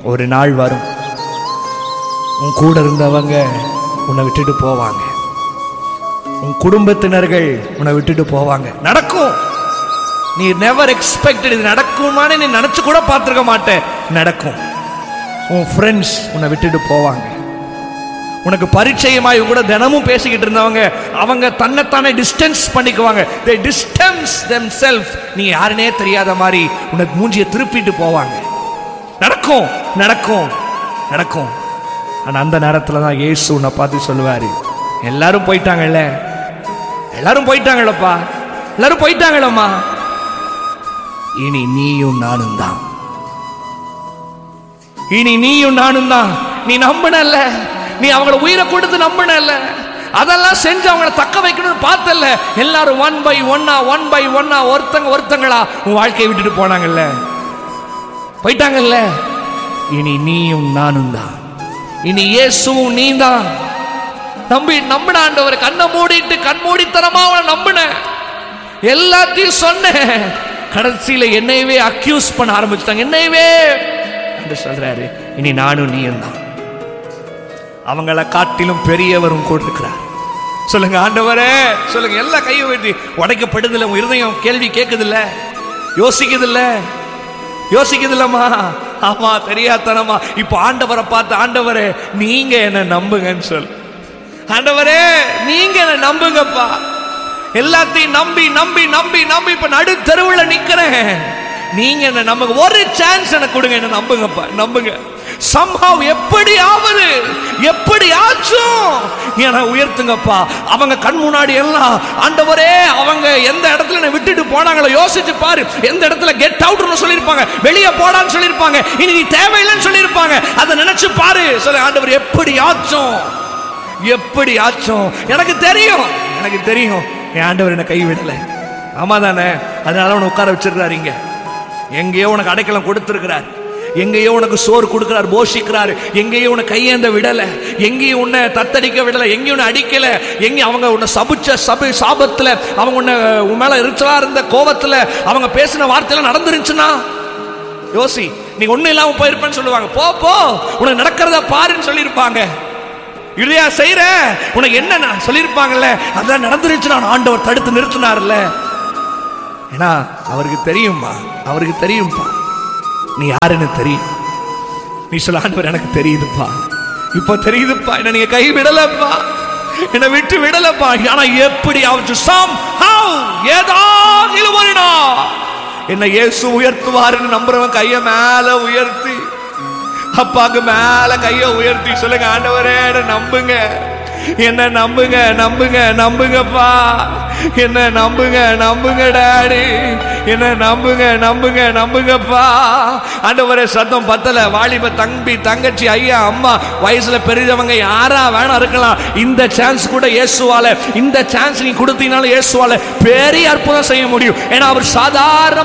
ஒரு நாள் வரும், உன் கூட இருந்தவங்க உன்னை விட்டுட்டு போவாங்க, உன் குடும்பத்தினர்கள் உன்னை விட்டுட்டு போவாங்க. நடக்கும். நீ நெவர் எக்ஸ்பெக்டட். இது நடக்குமான்னு நீ நினைச்சு கூட பார்த்துருக்க மாட்டே. நடக்கும். உன் ஃப்ரெண்ட்ஸ் உன்னை விட்டுட்டு போவாங்க. உனக்கு பரிச்சயமாய் கூட தினமும் பேசிக்கிட்டு இருந்தவங்க அவங்க தன்னைத்தானே டிஸ்டன்ஸ் பண்ணிக்குவாங்க. they distance themselves. நீ யாருனே தெரியாத மாதிரி உனக்கு மூஞ்சியை திருப்பிட்டு போவாங்க. நடக்கும் நடக்கும் நடக்கும். ஆனா அந்த நேரத்துல தான் இயேசு உன்னை பார்த்து சொல்லுவாரு, எல்லாரும் போயிட்டாங்கல்ல, எல்லாரும் போயிட்டாங்களப்பா, எல்லாரும் போயிட்டாங்களம்மா, இனி நீயும் நானும் தான், இனி நீயும் நானும் தான். நீ நம்பினல்ல, நீ அவங்கள உயிரை கொடுத்து நம்பினல்ல, அதெல்லாம் செஞ்சு அவங்கள தக்க வைக்கணும்னு பார்த்தல்ல, எல்லாரும் ஒன் பை ஒன்னா ஒருத்தங்களா உன் வாழ்க்கையை விட்டுட்டு போனாங்கல்ல, போயிட்டாங்கல்ல. இனி நீயும் நானும் தான், இனி இயேசுவும் நீ தான். நம்பின ஆண்டவர், கண்ணை மூடிட்டு கண்மூடித்தனமா அவனை நம்பின, எல்லாத்தையும் சொன்ன, கடைசியில என்னையவே அக்யூஸ் பண்ண ஆரம்பிச்சுட்டாங்க. என்னையவே என்று சொல்றாரு, இனி நானும் நீயும் தான். அவங்கள காட்டிலும் பெரியவரும் கூட இருக்கிறார். சொல்லுங்க ஆண்டவரே, சொல்லுங்க. எல்லா கையை வெட்டி உடைக்கப்படுதில்ல, உன் இருதயம் கேள்வி கேட்குதில்ல, யோசிக்குதில்ல, யோசிக்குதில்லம்மா. ஆமா, தெரியாதனமா. இப்ப ஆண்டவரை பார்த்து, ஆண்டவரே நீங்க என்ன நம்புங்கன்னு சொல். ஆண்டவரே நீங்க என்ன நம்புங்கப்பா. எல்லாத்தையும் நம்பி நம்பி நம்பி நம்பி இப்ப நடு தெருவில் நிக்கிறேன். நீங்க என்ன நம்புங்க, ஒரு சான்ஸ் எனக்கு கொடுங்க, என்ன நம்புங்கப்பா, நம்புங்க. somehow எப்படியாவது எப்படியாச்சும் என்ன உயர்த்துங்கப்பா. அவங்க கண் முன்னாடி எல்லாம் ஆண்டவரே, அவங்க எந்த இடத்துல என்ன விட்டுட்டு போனாங்களோ யோசிச்சு பாரு. எந்த இடத்துல கெட் அவுட்னு சொல்லியிருப்பாங்க, வெளியே போடான்னு சொல்லியிருப்பாங்க, இனி நீ தேவையில்லைன்னு சொல்லியிருப்பாங்க. அதை நினைச்சு பாரு. சொல்ல ஆண்டவர், எப்படியாச்சும் எப்படியாச்சும். எனக்கு தெரியும், எனக்கு தெரியும் என் ஆண்டவர் என்ன கைவிடல. ஆமா தானே? அதனால உன்னை உட்கார வச்சிருக்காரு. எங்கேயோ உனக்கு அடைக்கலம் கொடுத்திருக்கிறார், எங்கேயோ உனக்கு சோறு கொடுக்கிறார், போஷிக்கிறார், எங்கேயோ உன்னை கையேந்த விடல, எங்கேயும் உன்னை தத்தடிக்க விடல, எங்கேயும் உன்னை அடிக்கல, எங்கேயும் அவங்க உன்னை சபிச்ச சாபத்துல, அவங்க உன் மேல எரிச்சலா இருந்த கோபத்துல அவங்க பேசின வார்த்தையெல்லாம் நடந்துருச்சுன்னா யோசி. நீ ஒண்ணு இல்லாம போயிருப்பேன்னு சொல்லுவாங்க. போ போ, உனக்கு நடக்கிறத பாருன்னு சொல்லியிருப்பாங்க. இல்லையா செய்யற உனக்கு என்ன சொல்லியிருப்பாங்கல்ல, அதெல்லாம் நடந்துருச்சுன்னா ஆண்டவர் தடுத்து நிறுத்தினார்ல. ஏன்னா அவருக்கு தெரியுமா, அவருக்கு தெரியும்பா நீ யாருன்னு தெரியும். நீ சொல்ல, ஆண்டவர் எனக்கு தெரியுதுப்பா, இப்ப தெரியுதுப்பா, என்ன நீங்க கை விடலப்பா, என்ன விட்டு விடலப்பா. ஆனா எப்படி ஏதாவது ஒரு நாள் என்ன இயேசு உயர்த்துவாருன்னு நம்புறவன் கைய மேல உயர்த்தி, அப்பாக்கு மேல கைய உயர்த்தி சொல்லுங்க, ஆண்டவரே நம்புங்க, என்ன நம்புங்க, நம்புங்க, நம்புங்கப்பா, என்ன நம்புங்க, நம்புங்க டாடி, என்ன நம்புங்க, நம்புங்க, நம்புங்கப்பா. ஆண்டவரே சத்தம் பத்தல. வாலிப தம்பி, தங்கச்சி, ஐயா, அம்மா, வயசுல பெரியவங்க யாரா வேணா இருக்கலாம். இந்த சான்ஸ் கூட இயேசுவால, இந்த சான்ஸ் நீ கொடுத்தீங்கனாலும் இயேசுவால பெரிய அற்புதம் செய்ய முடியும். ஏன்னா அவர் சாதாரண